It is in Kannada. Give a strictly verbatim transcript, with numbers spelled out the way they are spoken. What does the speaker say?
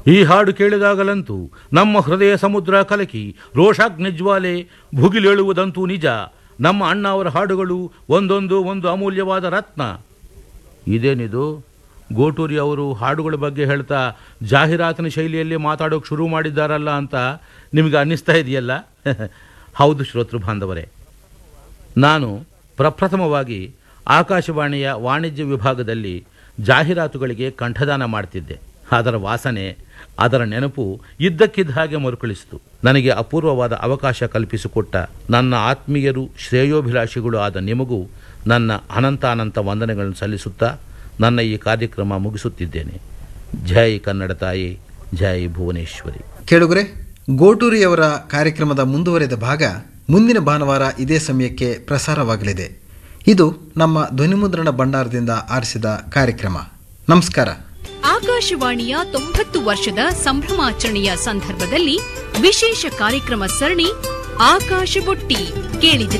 ಈ ಹಾಡು ಕೇಳಿದಾಗಲಂತೂ ನಮ್ಮ ಹೃದಯ ಸಮುದ್ರ ಕಲಕಿ ರೋಷಾಗ್ನಿಜ್ವಾಲೆ ಭುಗಿಲೇಳುವುದಂತೂ ನಿಜ. ನಮ್ಮ ಅಣ್ಣ ಅವರ ಹಾಡುಗಳು ಒಂದೊಂದು ಒಂದು ಅಮೂಲ್ಯವಾದ ರತ್ನ. ಇದೇನಿದು, ಗೋಟೂರಿ ಅವರು ಹಾಡುಗಳ ಬಗ್ಗೆ ಹೇಳ್ತಾ ಜಾಹೀರಾತಿನ ಶೈಲಿಯಲ್ಲಿ ಮಾತಾಡೋಕೆ ಶುರು ಮಾಡಿದ್ದಾರಲ್ಲ ಅಂತ ನಿಮಗೆ ಅನ್ನಿಸ್ತಾ ಇದೆಯಲ್ಲ? ಹೌದು ಶ್ರೋತೃ ಬಾಂಧವರೇ, ನಾನು ಪ್ರಪ್ರಥಮವಾಗಿ ಆಕಾಶವಾಣಿಯ ವಾಣಿಜ್ಯ ವಿಭಾಗದಲ್ಲಿ ಜಾಹೀರಾತುಗಳಿಗೆ ಕಂಠದಾನ ಮಾಡ್ತಿದ್ದೆ. ಅದರ ವಾಸನೆ, ಅದರ ನೆನಪು ಇದ್ದಕ್ಕಿದ್ದ ಹಾಗೆ ಮರುಕಳಿಸಿತು. ನನಗೆ ಅಪೂರ್ವವಾದ ಅವಕಾಶ ಕಲ್ಪಿಸಿಕೊಟ್ಟ ನನ್ನ ಆತ್ಮೀಯರು, ಶ್ರೇಯೋಭಿಲಾಷಿಗಳು ಆದ ನಿಮಗೂ ನನ್ನ ಅನಂತಾನಂತ ವಂದನೆಗಳನ್ನು ಸಲ್ಲಿಸುತ್ತಾ ನನ್ನ ಈ ಕಾರ್ಯಕ್ರಮ ಮುಗಿಸುತ್ತಿದ್ದೇನೆ. ಜೈ ಕನ್ನಡ ತಾಯಿ, ಜೈ ಭುವನೇಶ್ವರಿ. ಕೇಳುಗರೆ, ಗೋಟೂರಿಯವರ ಕಾರ್ಯಕ್ರಮದ ಮುಂದುವರೆದ ಭಾಗ ಮುಂದಿನ ಭಾನುವಾರ ಇದೇ ಸಮಯಕ್ಕೆ ಪ್ರಸಾರವಾಗಲಿದೆ. ಇದು ನಮ್ಮ ಧ್ವನಿಮುದ್ರಣ ಭಂಡಾರದಿಂದ ಆರಿಸಿದ ಕಾರ್ಯಕ್ರಮ. ನಮಸ್ಕಾರ. ಆಕಾಶವಾಣಿಯ ತೊಂಬತ್ತು ವರ್ಷದ ಸಂಭ್ರಮಾಚರಣೆಯ ಸಂದರ್ಭದಲ್ಲಿ ವಿಶೇಷ ಕಾರ್ಯಕ್ರಮ ಸರಣಿ ಆಕಾಶ ಬುಟ್ಟಿ ಕೇಳಿದಿರಿ.